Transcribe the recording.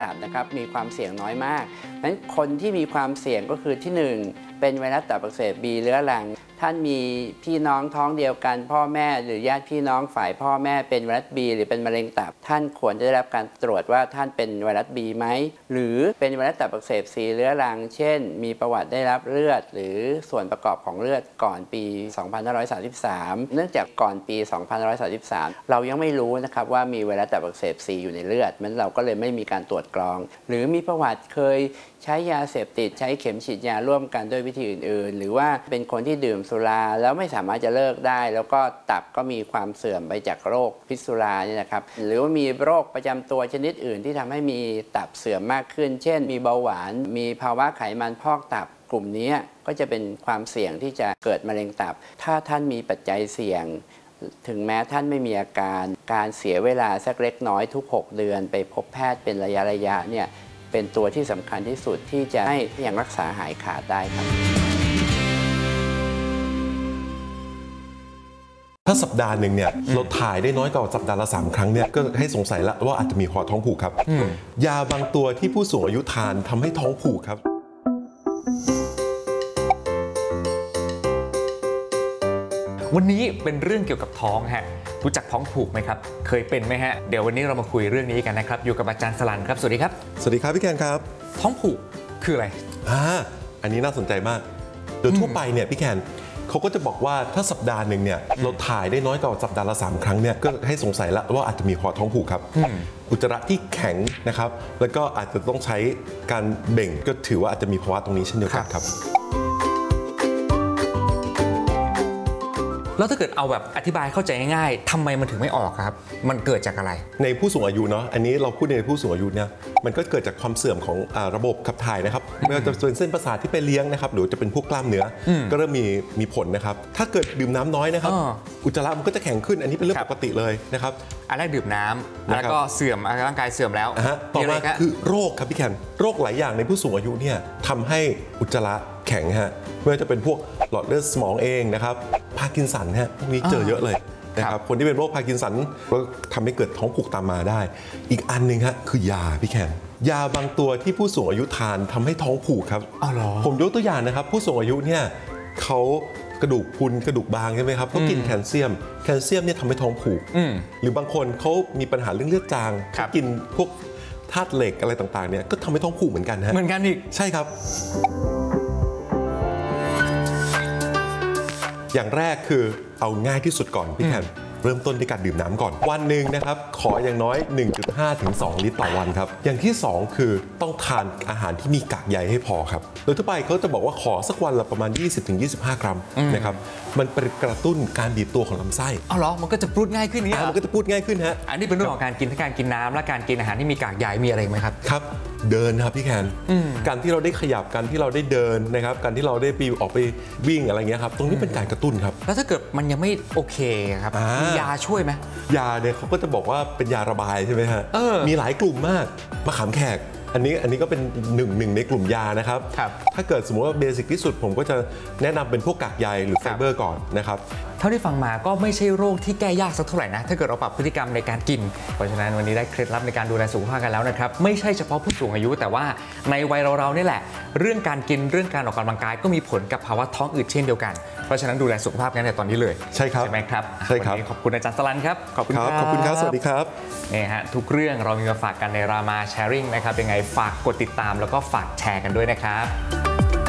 ตับนะครับมีความเสี่ยงน้อยมากนั้นคนที่มีความเสี่ยงก็คือที่ 1เป็นไวรัสตับอักเสบบีเรื้อรังท่านมีพี่น้องท้องเดียวกันพ่อแม่หรือญาติพี่น้องฝ่ายพ่อแม่เป็นไวรัสบีหรือเป็นมะเร็งตับท่านควรจะได้รับการตรวจว่าท่านเป็นไวรัสบีไหมหรือเป็นไวรัสตับอักเสบซีเรื้อรังเช่นมีประวัติได้รับเลือดหรือส่วนประกอบของเลือดก่อนปี 2533 เนื่องจากก่อนปี 2533 เรายังไม่รู้นะครับว่ามีไวรัสตับอักเสบซีอยู่ในเลือดมันเราก็เลยไม่มีการตรวจกรองหรือมีประวัติเคยใช้ยาเสพติดใช้เข็มฉีดยาร่วมกันด้วยวิธีอื่นๆหรือว่าเป็นคนที่ดื่มสุราแล้วไม่สามารถจะเลิกได้แล้วก็ตับก็มีความเสื่อมไปจากโรคพิษสุราเนี่ยนะครับหรือว่ามีโรคประจำตัวชนิดอื่นที่ทำให้มีตับเสื่อมมากขึ้นเช่นมีเบาหวานมีภาวะไขมันพอกตับกลุ่มนี้ก็จะเป็นความเสี่ยงที่จะเกิดมะเร็งตับถ้าท่านมีปัจจัยเสี่ยงถึงแม้ท่านไม่มีอาการเสียเวลาสักเล็กน้อยทุก6เดือนไปพบแพทย์เป็นระยะเนี่ยเป็นตัวที่สำคัญที่สุดที่จะให้ยังรักษาหายขาดได้ครับถ้าสัปดาห์หนึ่งเนี่ยเราถ่ายได้น้อยกว่าสัปดาห์ละ3 ครั้งเนี่ยก็ให้สงสัยละว่าอาจจะมีภาวะท้องผูกครับยาบางตัวที่ผู้สูงอายุทานทำให้ท้องผูกครับวันนี้เป็นเรื่องเกี่ยวกับท้องฮะรู้จักท้องผูกไหมครับเคยเป็นไหมฮะเดี๋ยววันนี้เรามาคุยเรื่องนี้กันนะครับอยู่กับอาจารย์สลันครับสวัสดีครับสวัสดีครับพี่แกนครับท้องผูกคืออะไรอันนี้น่าสนใจมากโดยทั่วไปเนี่ยพี่แกนเขาก็จะบอกว่าถ้าสัปดาห์หนึ่งเนี่ยเราถ่ายได้น้อยกว่าสัปดาห์ละ3 ครั้งเนี่ยก็ให้สงสัยละว่าอาจจะมีภาวะท้องผูกครับอุจจาระที่แข็งนะครับแล้วก็อาจจะต้องใช้การเบ่งก็ถือว่าอาจจะมีภาวะตรงนี้เช่นเดียวกันครับแล้วถ้าเกิดเอาแบบอธิบายเข้าใจง่ายๆทำไมมันถึงไม่ออกครับมันเกิดจากอะไรในผู้สูงอายุเนาะอันนี้เราพูดในผู้สูงอายุเนี่ยมันก็เกิดจากความเสื่อมของระบบขับถ่ายนะครับไม่ว่าจะเป็นเส้นประสาทที่ไปเลี้ยงนะครับหรือจะเป็นพวกกล้ามเนื้อก็เริ่มมีผลนะครับถ้าเกิดดื่มน้ำน้อยนะครับอุจจาระมันก็จะแข็งขึ้นอันนี้เป็นเรื่องปกติเลยนะครับอันแรกดื่มน้ำแล้วก็เสื่อมร่างกายเสื่อมแล้วต่อมาคือโรคครับพี่แคนโรคหลายอย่างในผู้สูงอายุเนี่ยทำให้อุจจาระแข็งฮะไม่ว่าจะเป็นพวกหลอดเลือดสมองเองนะครับพาร์กินสันฮะพวกนี้เจอเยอะเลยนะครับคนที่เป็นโรคพาร์กินสันก็ทำให้เกิดท้องผูกตามมาได้อีกอันหนึ่งฮะคือยาพี่แคนยาบางตัวที่ผู้สูงอายุทานทำให้ท้องผูกครับผมยกตัวอย่างนะครับผู้สูงอายุเนี่ยเขากระดูกพรุนกระดูกบางใช่ไหมครับเขากินแคลเซียมเนี่ยทำให้ท้องผูกหรือบางคนเขามีปัญหาเรื่องเลือดจางเขากินพวกธาตุเหล็กอะไรต่างๆเนี่ยก็ทำให้ท้องผูกเหมือนกันฮะเหมือนกันอีกใช่ครับอย่างแรกคือเอาง่ายที่สุดก่อนพี่แคนเริ่มต้นด้วยการดื่มน้ำก่อนวันหนึ่งนะครับขออย่างน้อย 1.5 ถึง 2 ลิตรต่อวันครับอย่างที่2คือต้องทานอาหารที่มีกากใยให้พอครับโดยทั่วไปเขาจะบอกว่าขอสักวันละประมาณ 20-25 กรัมนะครับมันกระตุ้นการบีบตัวของลำไส้เหรอมันก็จะพูดง่ายขึ้นนี้มันก็จะพูดง่ายขึ้นฮะอันนี้เป็นเรื่องของการกินทั้งการกินน้ำและการกินอาหารที่มีกากใยมีอะไรไหมครับครับเดินครับพี่แคนการที่เราได้ขยับการที่เราได้เดินนะครับการที่เราได้ออกไปวิ่งอะไรเงี้ยครับตรงนี้เป็นการกระตุ้นครับแล้วถ้าเกิดมันยังไม่โอเคครับมียาช่วยไหมยาเนี่ยเขาก็จะบอกว่าเป็นยาระบายใช่ไหมฮะมีหลายกลุ่มมากมะขามแขกอันนี้ก็เป็นหนึ่งในกลุ่มยานะครับถ้าเกิดสมมติว่าเบสิกที่สุดผมก็จะแนะนำเป็นพวกกากใยหรือไฟเบอร์ก่อนนะครับเท่าที่ฟังมาก็ไม่ใช่โรคที่แก้ยากสักเท่าไหร่นะถ้าเกิดเราปรับพฤติกรรมในการกินเพราะฉะนั้นวันนี้ได้เคล็ดลับในการดูแลสุขภาพกันแล้วนะครับไม่ใช่เฉพาะผู้สูงอายุแต่ว่าในวัยเรานี่แหละเรื่องการกินเรื่องการออกกำลังกายก็มีผลกับภาวะท้องอืดเช่นเดียวกันเพราะฉะนั้นดูแลสุขภาพกันในตอนนี้เลยใช่ครับใช่ไหมครับใช่ครับขอบคุณอาจารย์สลันครับขอบคุณครับสวัสดีครับนี่ฮะทุกเรื่องเรามีมาฝากกันในรามาแชร์ริ่งนะครับยังไงฝากกดติดตามแล้วก็ฝากแชร์กันด้วยนะครับ